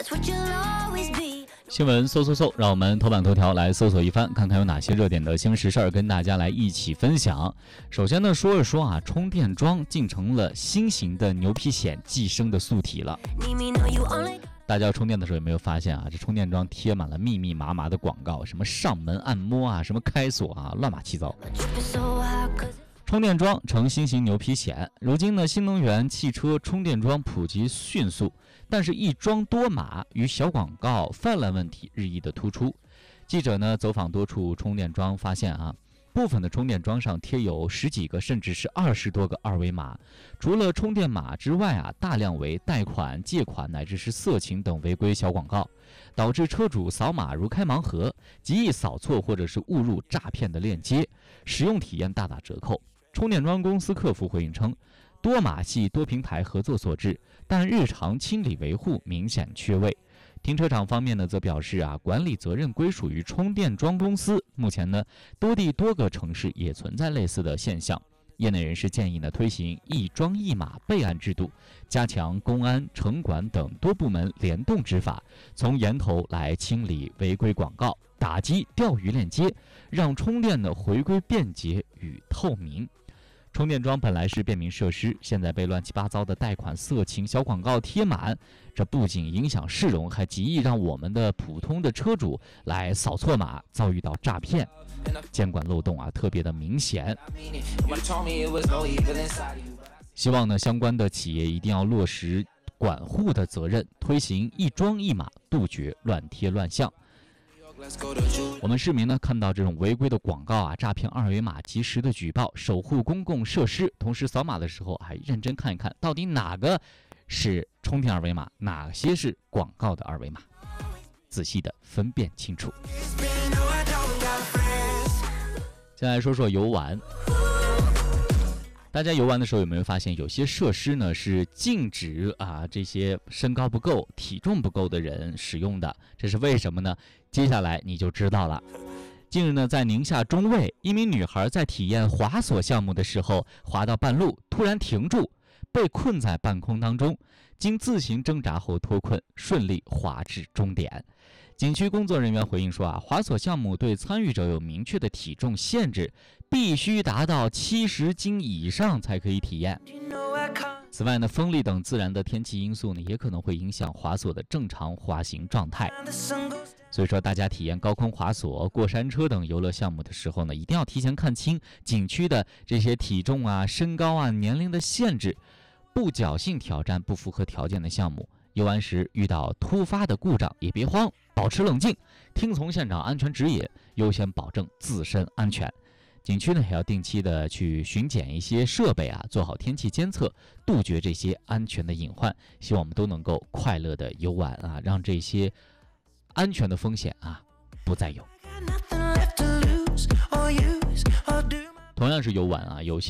新闻搜，让我们头版头条来搜索一番，看看有哪些热点的新闻时事跟大家来一起分享。首先呢，说一说啊，充电桩竟成了新型的牛皮癣寄生的宿体了。大家充电的时候有没有发现啊，这充电桩贴满了密密麻麻的广告，什么上门按摩啊，什么开锁啊，乱码七糟。充电桩成新型牛皮癣，如今呢，新能源汽车充电桩普及迅速，但是一桩多码与小广告泛滥问题日益的突出。记者呢走访多处充电桩，发现啊，部分的充电桩上贴有10几个甚至是20多个二维码，除了充电码之外啊，大量为贷款、借款乃至是色情等违规小广告，导致车主扫码如开盲盒，极易扫错或者是误入诈骗的链接，使用体验大打折扣。充电桩公司客服回应称，多码系多平台合作所致，但日常清理维护明显缺位。停车场方面呢，则表示啊，管理责任归属于充电桩公司。目前呢，多地多个城市也存在类似的现象。业内人士建议呢，推行一桩一码备案制度，加强公安、城管等多部门联动执法，从源头来清理违规广告，打击钓鱼链接，让充电的回归便捷与透明。充电桩本来是便民设施，现在被乱七八糟的贷款、色情小广告贴满，这不仅影响市容，还极易让我们的普通的车主来扫错码，遭遇到诈骗。监管漏洞啊，特别的明显。希望呢，相关的企业一定要落实管护的责任，推行一桩一码，杜绝乱贴乱象。我们市民呢，看到这种违规的广告啊、诈骗二维码，及时的举报，守护公共设施，同时扫码的时候还认真看一看，到底哪个是充电二维码，哪些是广告的二维码，仔细的分辨清楚。先来说说游玩。大家游玩的时候有没有发现，有些设施呢是禁止这些身高不够、体重不够的人使用的，这是为什么呢？接下来你就知道了。近日呢，在宁夏中卫，一名女孩在体验滑索项目的时候，滑到半路突然停住，被困在半空当中，经自行挣扎后脱困，顺利滑至终点。景区工作人员回应说滑索项目对参与者有明确的体重限制，必须达到70斤以上才可以体验。此外呢，风力等自然的天气因素呢，也可能会影响滑索的正常滑行状态。所以说，大家体验高空滑索、过山车等游乐项目的时候呢，一定要提前看清景区的这些体重身高年龄的限制，不侥幸挑战不符合条件的项目。游玩时遇到突发的故障也别慌，保持冷静，听从现场安全指引，优先保证自身安全。景区呢也要定期的去巡检一些设备做好天气监测，杜绝这些安全的隐患。希望我们都能够快乐的游玩让这些安全的风险不再有。同样是游玩有些